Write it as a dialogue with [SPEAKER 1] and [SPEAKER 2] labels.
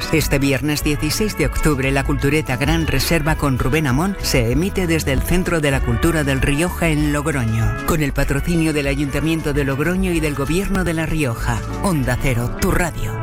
[SPEAKER 1] Este viernes 16 de octubre, la Cultureta Gran Reserva con Rubén Amón se emite desde el Centro de la Cultura del Rioja en Logroño, con el patrocinio del Ayuntamiento de Logroño y del Gobierno de La Rioja. Onda Cero, tu radio.